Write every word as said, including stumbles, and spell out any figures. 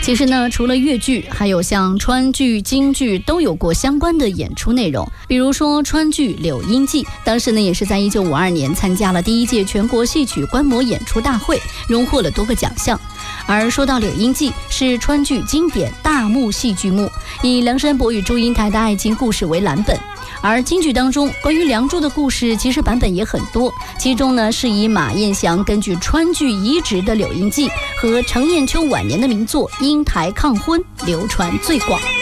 其实呢，除了越剧，还有像川剧、京剧都有过相关的演出内容。比如说川剧《柳阴记》，当时呢也是在一九五二年参加了第一届全国戏曲观摩演出大会，荣获了多个奖项。而说到《柳阴记》，是川剧经典大幕戏剧目，以梁山伯与祝英台的爱情故事为蓝本。而京剧当中关于梁祝的故事其实版本也很多，其中呢是以马彦祥根据川剧移植的《柳阴记》和程砚秋晚年的名作《英台抗婚》流传最广。